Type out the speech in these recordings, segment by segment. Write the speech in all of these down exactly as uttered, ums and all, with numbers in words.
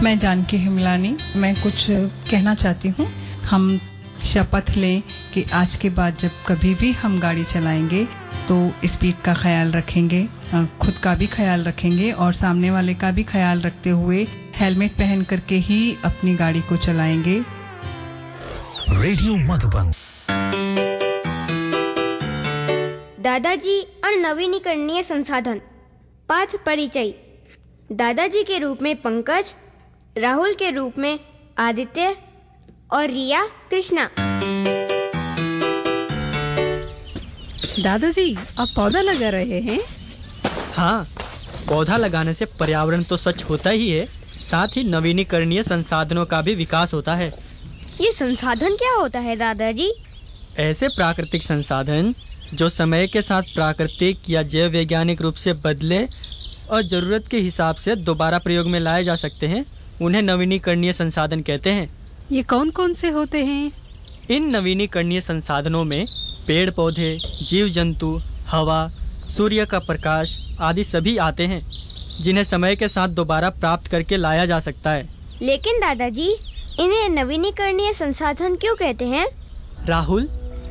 मैं जानकी हिमलानी, मैं कुछ कहना चाहती हूँ। हम शपथ लें कि आज के बाद जब कभी भी हम गाड़ी चलाएंगे तो स्पीड का ख्याल रखेंगे, खुद का भी ख्याल रखेंगे और सामने वाले का भी ख्याल रखते हुए हेलमेट पहन करके ही अपनी गाड़ी को चलाएंगे। रेडियो मधुबन। दादाजी और नवीनीकरणीय संसाधन। पाठ परिचय। दादाजी के रूप में पंकज, राहुल के रूप में आदित्य और रिया कृष्णा। दादाजी, आप पौधा लगा रहे हैं? हाँ, पौधा लगाने से पर्यावरण तो स्वच्छ होता ही है, साथ ही नवीनीकरणीय संसाधनों का भी विकास होता है। ये संसाधन क्या होता है दादाजी? ऐसे प्राकृतिक संसाधन जो समय के साथ प्राकृतिक या जैव वैज्ञानिक रूप से बदले और ज़रूरत के हिसाब से दोबारा प्रयोग में लाए जा सकते हैं, उन्हें नवीनीकरणीय संसाधन कहते हैं। ये कौन कौन से होते हैं? इन नवीनीकरणीय संसाधनों में पेड़ पौधे, जीव जंतु, हवा, सूर्य का प्रकाश आदि सभी आते हैं, जिन्हें समय के साथ दोबारा प्राप्त करके लाया जा सकता है। लेकिन दादाजी, इन्हें नवीनीकरणीय संसाधन क्यों कहते हैं? राहुल,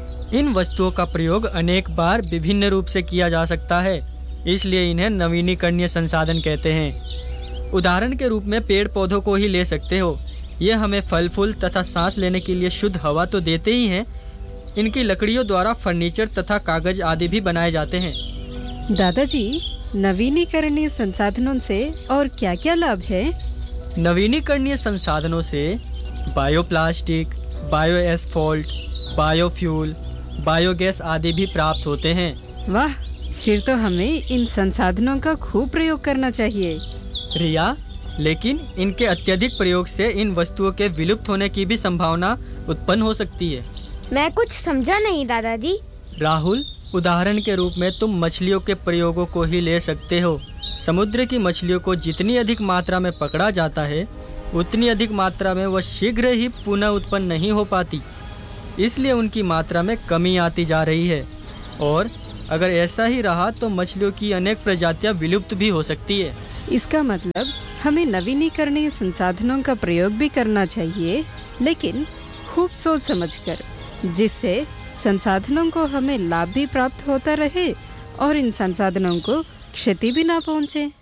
इन वस्तुओं का प्रयोग अनेक बार विभिन्न रूप से किया जा सकता है, इसलिए इन्हें नवीनीकरणीय संसाधन कहते हैं। उदाहरण के रूप में पेड़ पौधों को ही ले सकते हो। ये हमें फल फूल तथा सांस लेने के लिए शुद्ध हवा तो देते ही हैं, इनकी लकड़ियों द्वारा फर्नीचर तथा कागज आदि भी बनाए जाते हैं। दादाजी, नवीनीकरणीय संसाधनों से और क्या-क्या लाभ है? नवीनीकरणीय संसाधनों से bioplastic, bio asphalt, biofuel, biogas आदि भी प्राप्त होते हैं। वाह, फिर तो हमें इन संसाधनों का खूब प्रयोग करना चाहिए। रिया, लेकिन इनके अत्यधिक प्रयोग से इन वस्तुओं के विलुप्त होने की भी संभावना उत्पन्न हो सकती है। मैं कुछ समझा नहीं दादाजी। राहुल, उदाहरण के रूप में तुम मछलियों के प्रयोगों को ही ले सकते हो। समुद्र की मछलियों को जितनी अधिक मात्रा में पकड़ा जाता है, उतनी अधिक मात्रा में वह शीघ्र ही पुनः उत्पन्न नहीं हो पाती, इसलिए उनकी मात्रा में कमी आती जा रही है। और अगर ऐसा ही रहा तो मछलियों की अनेक प्रजातियां विलुप्त भी हो सकती है। इसका मतलब हमें नवीनीकरणीय संसाधनों का प्रयोग भी करना चाहिए, लेकिन खूब सोच समझकर, जिससे संसाधनों को हमें लाभ भी प्राप्त होता रहे और इन संसाधनों को क्षति भी ना पहुंचे।